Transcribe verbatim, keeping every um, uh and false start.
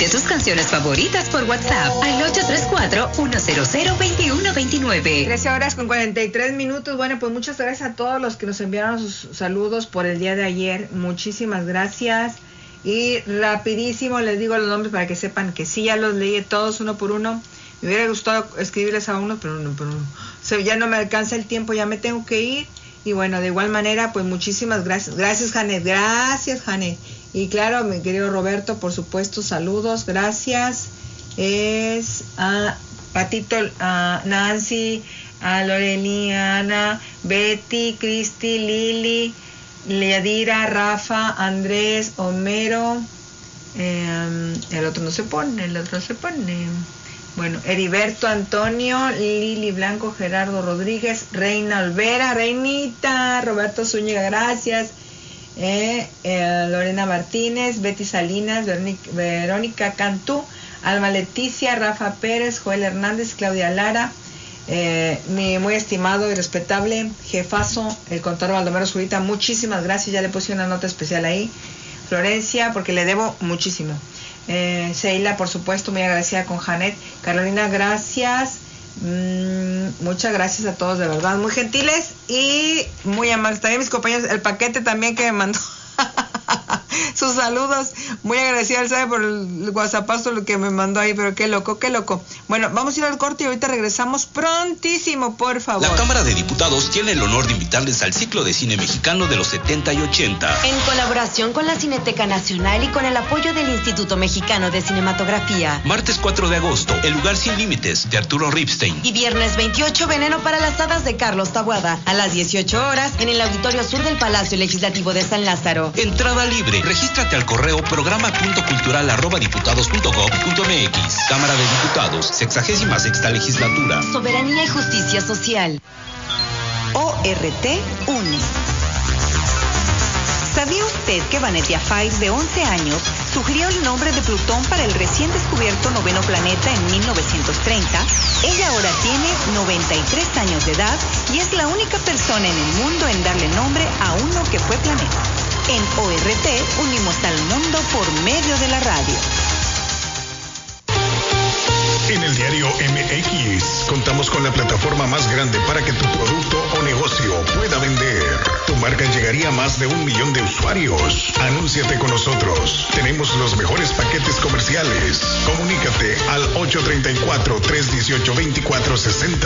Pide tus canciones favoritas por WhatsApp al ocho tres cuatro, uno cero cero, dos uno dos nueve. trece horas con cuarenta y tres minutos. Bueno, pues muchas gracias a todos los que nos enviaron sus saludos por el día de ayer. Muchísimas gracias. Y rapidísimo les digo los nombres para que sepan que sí, ya los leí todos uno por uno. Me hubiera gustado escribirles a uno, pero no, pero no. O sea, ya no me alcanza el tiempo, ya me tengo que ir. Y bueno, de igual manera, pues muchísimas gracias. Gracias, Janet. Gracias, Janet. Y claro, mi querido Roberto, por supuesto, saludos. Gracias. Es a Patito, a Nancy, a Loreliana, Betty, Cristi, Lili, Leadira, Rafa, Andrés, Homero. Eh, el otro no se pone, el otro se pone. Bueno, Heriberto, Antonio, Lili Blanco, Gerardo Rodríguez, Reina Olvera, Reinita, Roberto Zúñiga, gracias, eh, eh, Lorena Martínez, Betty Salinas, Verónica, Verónica Cantú, Alma Leticia, Rafa Pérez, Joel Hernández, Claudia Lara, eh, mi muy estimado y respetable jefazo, el contador Baldomero Zurita, muchísimas gracias, ya le puse una nota especial ahí, Florencia, porque le debo muchísimo. Eh, Sheila, por supuesto, muy agradecida con Janet. Carolina, gracias. Mm, muchas gracias a todos, de verdad, muy gentiles y muy amables. También mis compañeros, el paquete también que me mandó sus saludos. Muy agradecida, él sabe por el whatsappazo lo que me mandó ahí, pero qué loco, qué loco. Bueno, vamos a ir al corte y ahorita regresamos prontísimo, por favor. La Cámara de Diputados tiene el honor de invitarles al ciclo de cine mexicano de los setenta y ochenta. En colaboración con la Cineteca Nacional y con el apoyo del Instituto Mexicano de Cinematografía. Martes cuatro de agosto, El lugar sin límites, de Arturo Ripstein. Y viernes veintiocho, Veneno para las hadas, de Carlos Taboada. A las dieciocho horas, en el Auditorio Sur del Palacio Legislativo de San Lázaro. Entrada libre. Regístrate al correo programa punto cultural arroba diputados punto gob punto mx. Cámara de Diputados, sexagésima sexta legislatura. Soberanía y justicia social. O R T une. ¿Sabía usted que Vanetia Five, de once años, sugirió el nombre de Plutón para el recién descubierto noveno planeta en mil novecientos treinta? Ella ahora tiene noventa y tres años de edad y es la única persona en el mundo en darle nombre a uno que fue planeta. En O R T unimos al mundo por medio de la radio. En el diario M X contamos con la plataforma más grande para que tu producto o negocio pueda vender. Tu marca llegaría a más de un millón de usuarios. Anúnciate con nosotros. Tenemos los mejores paquetes comerciales. Comunícate al ocho tres cuatro, tres uno ocho, dos cuatro seis cero.